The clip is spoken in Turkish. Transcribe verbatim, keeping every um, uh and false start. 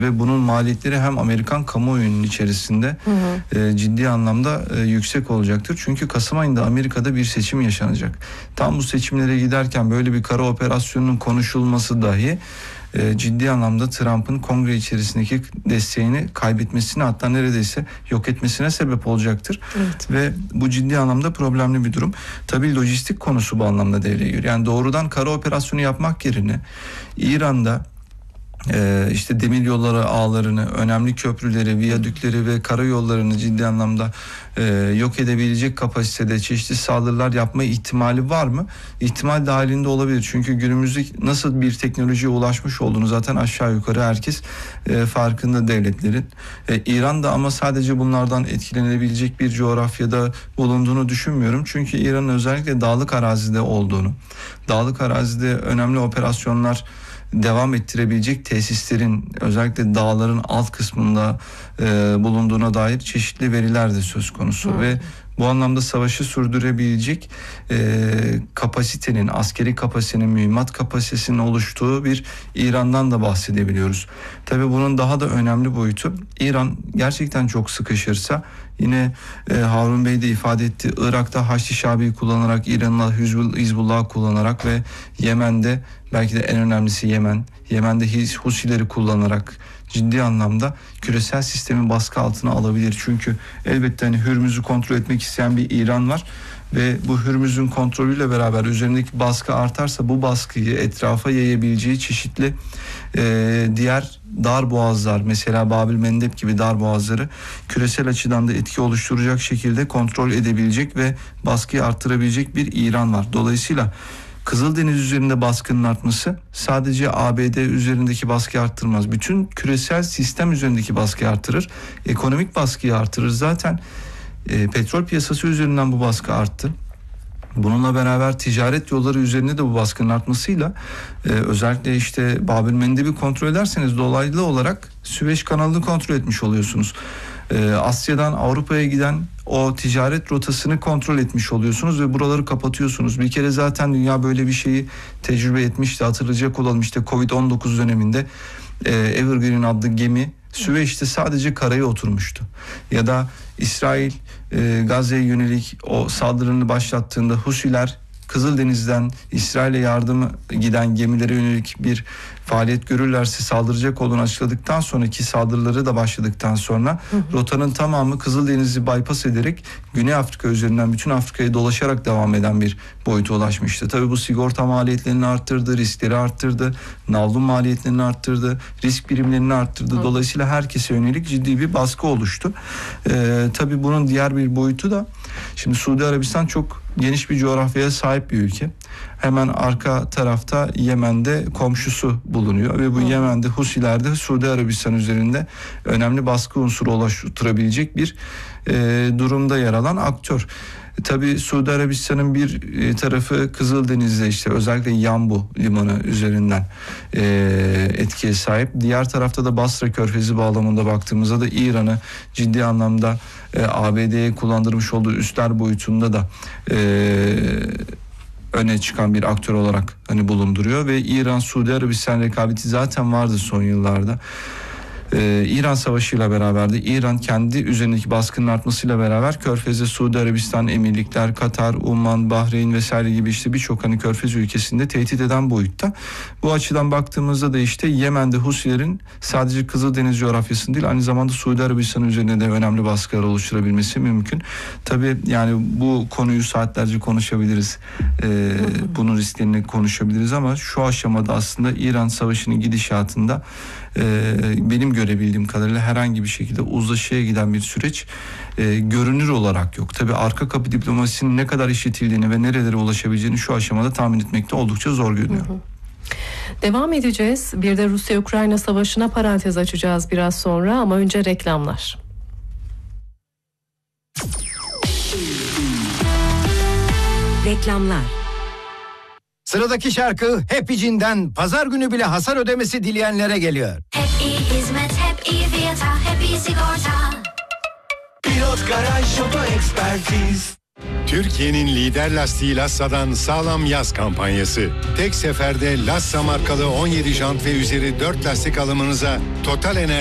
Ve bunun maliyetleri hem Amerikan kamuoyunun içerisinde hı hı. E, ciddi anlamda e, yüksek olacaktır. Çünkü Kasım ayında Amerika'da bir seçim yaşanacak. Tam bu seçimlere giderken böyle bir kara operasyonunun konuşulması dahi e, ciddi anlamda Trump'ın kongre içerisindeki desteğini kaybetmesine, hatta neredeyse yok etmesine sebep olacaktır. Evet. Ve bu ciddi anlamda problemli bir durum. Tabii lojistik konusu bu anlamda devreye giriyor. Yani doğrudan kara operasyonu yapmak yerine İran'da Ee, işte demir yolları ağlarını, önemli köprüleri, viyadükleri ve karayollarını ciddi anlamda e, yok edebilecek kapasitede çeşitli saldırılar yapma ihtimali var mı? İhtimal dahilinde olabilir. Çünkü günümüzde nasıl bir teknolojiye ulaşmış olduğunu zaten aşağı yukarı herkes e, farkında devletlerin. E, İran da ama sadece bunlardan etkilenebilecek bir coğrafyada bulunduğunu düşünmüyorum. Çünkü İran'ın özellikle dağlık arazide olduğunu, dağlık arazide önemli operasyonlar devam ettirebilecek tesislerin özellikle dağların alt kısmında e, bulunduğuna dair çeşitli veriler de söz konusu. Hı. Ve bu anlamda savaşı sürdürebilecek e, kapasitenin, askeri kapasitenin, mühimmat kapasitesinin oluştuğu bir İran'dan da bahsedebiliyoruz. Tabii bunun daha da önemli boyutu, İran gerçekten çok sıkışırsa, yine e, Harun Bey de ifade etti, Irak'ta Haçlı Şabi'yi kullanarak, İran'la Hizbullah'ı kullanarak ve Yemen'de, belki de en önemlisi Yemen, Yemen'de Husileri kullanarak ciddi anlamda küresel sistemi baskı altına alabilir. Çünkü elbette hani Hürmüz'ü kontrol etmek isteyen bir İran var ve bu Hürmüz'ün kontrolüyle beraber üzerindeki baskı artarsa bu baskıyı etrafa yayabileceği çeşitli e, diğer dar boğazlar, mesela Babil Mendeb gibi dar boğazları küresel açıdan da etki oluşturacak şekilde kontrol edebilecek ve baskıyı arttırabilecek bir İran var. Dolayısıyla Kızıldeniz üzerinde baskının artması sadece A B D üzerindeki baskıyı arttırmaz. Bütün küresel sistem üzerindeki baskıyı artırır. Ekonomik baskıyı artırır. Zaten e, petrol piyasası üzerinden bu baskı arttı. Bununla beraber ticaret yolları üzerinde de bu baskının artmasıyla e, özellikle işte Babil Mendeb'i kontrol ederseniz dolaylı olarak Süveyş kanalını kontrol etmiş oluyorsunuz. E, Asya'dan Avrupa'ya giden o ticaret rotasını kontrol etmiş oluyorsunuz ve buraları kapatıyorsunuz. Bir kere zaten dünya böyle bir şeyi tecrübe etmişti. Hatırlayacak olalım, işte kovid on dokuz döneminde e, Evergreen adlı gemi Süveyş'te sadece karaya oturmuştu. Ya da İsrail e, Gazze'ye yönelik o saldırını başlattığında Husiler Kızıldeniz'den İsrail'e yardım giden gemilere yönelik bir faaliyet görürlerse saldıracak olduğunu açıkladıktan sonraki saldırıları da başladıktan sonra hı hı. rotanın tamamı Kızıldeniz'i bypass ederek Güney Afrika üzerinden bütün Afrika'yı dolaşarak devam eden bir boyuta ulaşmıştı. Tabii bu sigorta maliyetlerini arttırdı, riskleri arttırdı, navlun maliyetlerini arttırdı, risk birimlerini arttırdı. Hı. Dolayısıyla herkese yönelik ciddi bir baskı oluştu. Ee, tabii bunun diğer bir boyutu da, şimdi Suudi Arabistan çok geniş bir coğrafyaya sahip bir ülke. Hemen arka tarafta Yemen'de komşusu bulunuyor ve bu Hı. Yemen'de Husilerde Suudi Arabistan üzerinde önemli baskı unsuru oluşturabilecek bir e, durumda yer alan aktör. Tabii Suudi Arabistan'ın bir e, tarafı Kızıldeniz'de, işte özellikle Yanbu limanı üzerinden e, etkiye sahip. Diğer tarafta da Basra Körfezi bağlamında baktığımızda da İran'ı ciddi anlamda e, A B D'ye kullandırmış olduğu üsler boyutunda da e, öne çıkan bir aktör olarak hani bulunduruyor ve İran-Suudi Arabistan rekabeti zaten vardı son yıllarda. Ee, İran Savaşı'yla beraber de İran kendi üzerindeki baskının artmasıyla beraber Körfez'de Suudi Arabistan, Emirlikler, Katar, Umman, Bahreyn vesaire gibi işte birçok hani Körfez ülkesinde tehdit eden boyutta. Bu açıdan baktığımızda da işte Yemen'de Husilerin sadece Kızıldeniz coğrafyasında değil, aynı zamanda Suudi Arabistan üzerine de önemli baskılar oluşturabilmesi mümkün. Tabii yani bu konuyu saatlerce konuşabiliriz. Ee, bunun risklerini konuşabiliriz ama şu aşamada aslında İran Savaşı'nın gidişatında Ee, benim görebildiğim kadarıyla herhangi bir şekilde uzlaşıya giden bir süreç e, görünür olarak yok. Tabii arka kapı diplomasisinin ne kadar işletildiğini ve nerelere ulaşabileceğini şu aşamada tahmin etmekte oldukça zor görünüyor. Hı hı. Devam edeceğiz. Bir de Rusya-Ukrayna savaşına parantez açacağız biraz sonra ama önce reklamlar. Reklamlar. Sıradaki şarkı Happy Cin'den pazar günü bile hasar ödemesi dileyenlere geliyor. Hep iyi hizmet, hep iyi fiyata, hep iyi sigorta. Pilot Garaj Oto Ekspertiz. Türkiye'nin lider lastiği Lassa'dan sağlam yaz kampanyası. Tek seferde Lassa markalı on yedi jant ve üzeri dört lastik alımınıza Total Enerji